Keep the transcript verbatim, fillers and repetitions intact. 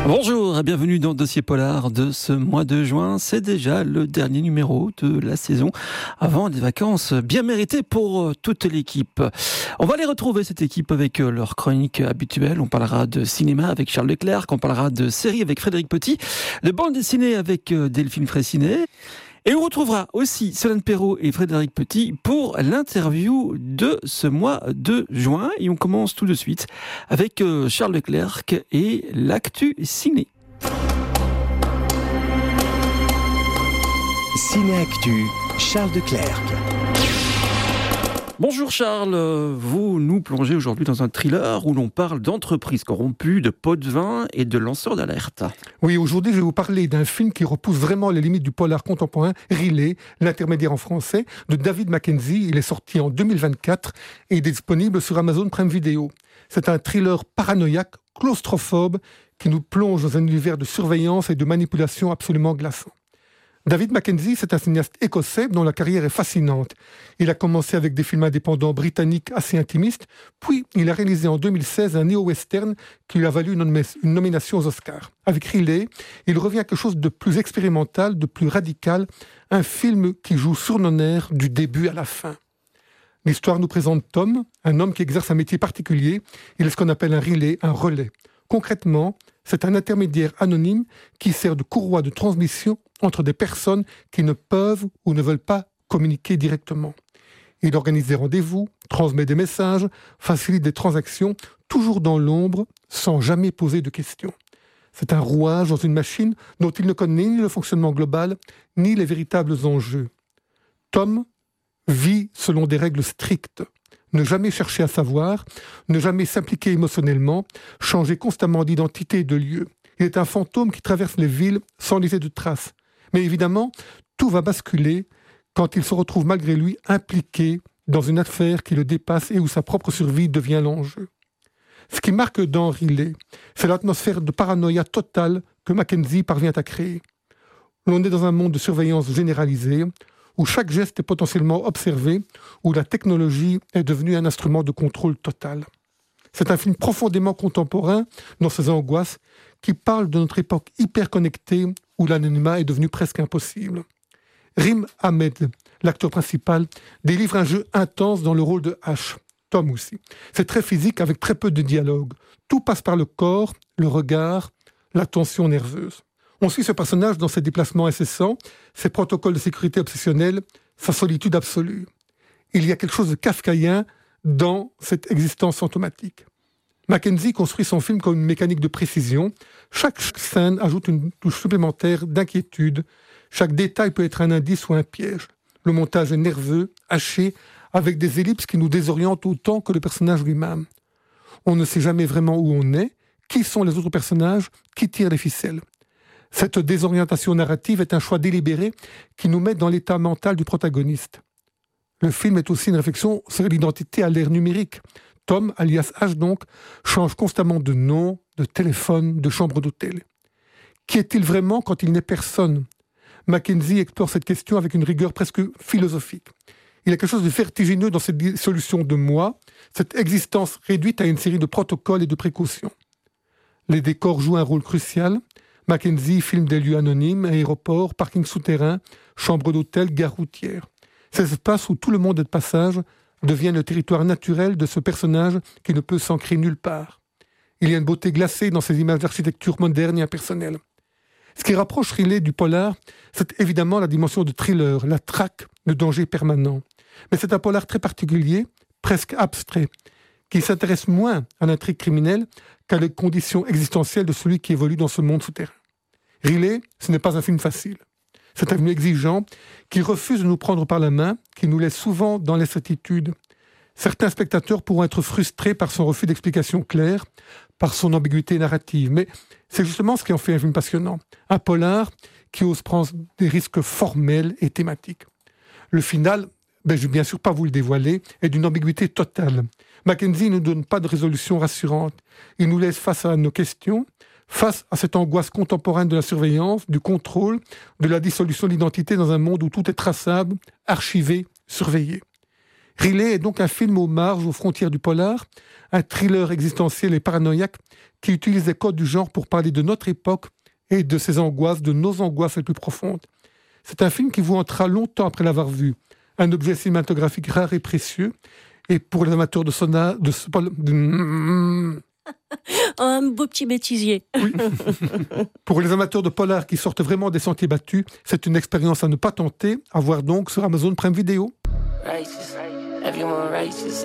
Bonjour et bienvenue dans Dossier Polar de ce mois de juin. C'est déjà le dernier numéro de la saison avant des vacances bien méritées pour toute l'équipe. On va les retrouver, cette équipe, avec leur chronique habituelle. On parlera de cinéma avec Charles Leclerc, on parlera de séries avec Frédéric Petit, de bande dessinée avec Delphine Fraissinet. Et on retrouvera aussi Solène Perrault et Frédéric Petit pour l'interview de ce mois de juin. Et on commence tout de suite avec Charles Leclerc et l'actu ciné. Ciné Actu, Charles Leclerc. Bonjour Charles, vous nous plongez aujourd'hui dans un thriller où l'on parle d'entreprises corrompues, de pots de vin et de lanceurs d'alerte. Oui, aujourd'hui je vais vous parler d'un film qui repousse vraiment les limites du polar contemporain, Riley, l'intermédiaire en français, de David Mackenzie. Il est sorti en deux mille vingt-quatre et il est disponible sur Amazon Prime Video. C'est un thriller paranoïaque, claustrophobe, qui nous plonge dans un univers de surveillance et de manipulation absolument glaçant. David Mackenzie, c'est un cinéaste écossais dont la carrière est fascinante. Il a commencé avec des films indépendants britanniques assez intimistes, puis il a réalisé en deux mille seize un néo-western qui lui a valu une nomination aux Oscars. Avec Riley, il revient à quelque chose de plus expérimental, de plus radical, un film qui joue sur nos nerfs du début à la fin. L'histoire nous présente Tom, un homme qui exerce un métier particulier. Il est ce qu'on appelle un relais, un relais. Concrètement, c'est un intermédiaire anonyme qui sert de courroie de transmission entre des personnes qui ne peuvent ou ne veulent pas communiquer directement. Il organise des rendez-vous, transmet des messages, facilite des transactions, toujours dans l'ombre, sans jamais poser de questions. C'est un rouage dans une machine dont il ne connaît ni le fonctionnement global, ni les véritables enjeux. Tom vit selon des règles strictes. Ne jamais chercher à savoir, ne jamais s'impliquer émotionnellement, changer constamment d'identité et de lieu. Il est un fantôme qui traverse les villes sans laisser de traces. Mais évidemment, tout va basculer quand il se retrouve malgré lui impliqué dans une affaire qui le dépasse et où sa propre survie devient l'enjeu. Ce qui marque dans Riley, c'est l'atmosphère de paranoïa totale que Mackenzie parvient à créer. L'on est dans un monde de surveillance généralisée, où chaque geste est potentiellement observé, où la technologie est devenue un instrument de contrôle total. C'est un film profondément contemporain dans ses angoisses, qui parle de notre époque hyper connectée, où l'anonymat est devenu presque impossible. Rim Ahmed, l'acteur principal, délivre un jeu intense dans le rôle de H. Tom aussi. C'est très physique avec très peu de dialogue. Tout passe par le corps, le regard, la tension nerveuse. On suit ce personnage dans ses déplacements incessants, ses protocoles de sécurité obsessionnels, sa solitude absolue. Il y a quelque chose de kafkaïen dans cette existence fantomatique. Mackenzie construit son film comme une mécanique de précision. Chaque scène ajoute une touche supplémentaire d'inquiétude. Chaque détail peut être un indice ou un piège. Le montage est nerveux, haché, avec des ellipses qui nous désorientent autant que le personnage lui-même. On ne sait jamais vraiment où on est, qui sont les autres personnages, qui tirent les ficelles. Cette désorientation narrative est un choix délibéré qui nous met dans l'état mental du protagoniste. Le film est aussi une réflexion sur l'identité à l'ère numérique. Tom, alias H donc, change constamment de nom, de téléphone, de chambre d'hôtel. Qui est-il vraiment quand il n'est personne ? Mackenzie explore cette question avec une rigueur presque philosophique. Il y a quelque chose de vertigineux dans cette dissolution de moi, cette existence réduite à une série de protocoles et de précautions. Les décors jouent un rôle crucial. Mackenzie filme des lieux anonymes, aéroports, parkings souterrains, chambres d'hôtel, gares routières. Ces espaces où tout le monde est de passage deviennent le territoire naturel de ce personnage qui ne peut s'ancrer nulle part. Il y a une beauté glacée dans ces images d'architecture moderne et impersonnelle. Ce qui rapproche Riley du polar, c'est évidemment la dimension de thriller, la traque, le danger permanent. Mais c'est un polar très particulier, presque abstrait, qui s'intéresse moins à l'intrigue criminelle qu'à les conditions existentielles de celui qui évolue dans ce monde souterrain. Riley, ce n'est pas un film facile. C'est un film exigeant qui refuse de nous prendre par la main, qui nous laisse souvent dans l'incertitude. Certains spectateurs pourront être frustrés par son refus d'explications claires, par son ambiguïté narrative. Mais c'est justement ce qui en fait un film passionnant. Un polar qui ose prendre des risques formels et thématiques. Le final, ben, je ne vais bien sûr pas vous le dévoiler, est d'une ambiguïté totale. Mackenzie ne nous donne pas de résolution rassurante. Il nous laisse face à nos questions, face à cette angoisse contemporaine de la surveillance, du contrôle, de la dissolution de l'identité dans un monde où tout est traçable, archivé, surveillé. Riley est donc un film aux marges, aux frontières du polar, un thriller existentiel et paranoïaque qui utilise les codes du genre pour parler de notre époque et de ses angoisses, de nos angoisses les plus profondes. C'est un film qui vous hantera longtemps après l'avoir vu. Un objet cinématographique rare et précieux. Et pour les amateurs de sonar... De, de... Un beau petit bêtisier. Oui. Pour les amateurs de polar qui sortent vraiment des sentiers battus, c'est une expérience à ne pas tenter. À voir donc sur Amazon Prime Video. Righteous. Everyone righteous.